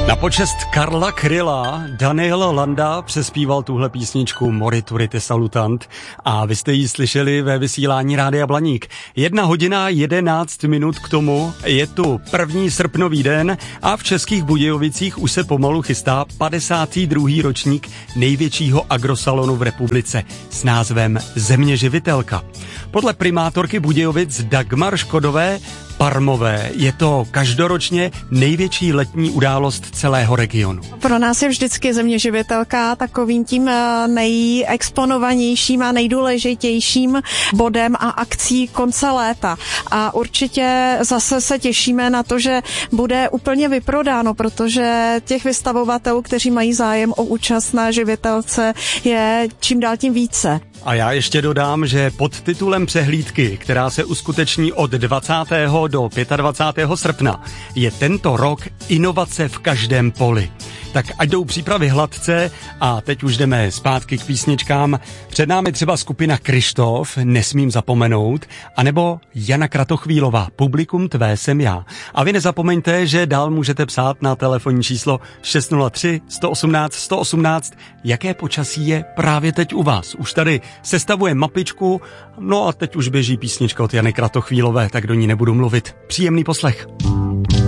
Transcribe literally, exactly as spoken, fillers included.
Na počest Karla Kryla Daniel Landa přespíval tuhle písničku Moriturite Salutant a vy jste ji slyšeli ve vysílání Rádia Blaník. Jedna hodina jedenáct minut k tomu, je tu první srpnový den a v Českých Budějovicích už se pomalu chystá padesátý druhý ročník největšího agrosalonu v republice s názvem Země živitelka. Podle primátorky Budějovic Dagmar Škodové Parmové je to každoročně největší letní událost celého regionu. Pro nás je vždycky Země živitelka takovým tím nejexponovanějším a nejdůležitějším bodem a akcí konce léta. A určitě zase se těšíme na to, že bude úplně vyprodáno, protože těch vystavovatelů, kteří mají zájem o účast na živitelce, je čím dál tím více. A já ještě dodám, že pod titulem přehlídky, která se uskuteční od dvacátého do dvacátého pátého srpna, je tento rok Inovace v každém poli. Tak ať jdou přípravy hladce a teď už jdeme zpátky k písničkám. Před námi třeba skupina Kryštof, Nesmím zapomenout, anebo Jana Kratochvílová, Publikum tvé jsem já. A vy nezapomeňte, že dál můžete psát na telefonní číslo šest nula tři, sto osmnáct, sto osmnáct, jaké počasí je právě teď u vás. Už tady sestavuje mapičku, no a teď už běží písnička od Jany Kratochvílové, tak do ní nebudu mluvit. Příjemný poslech.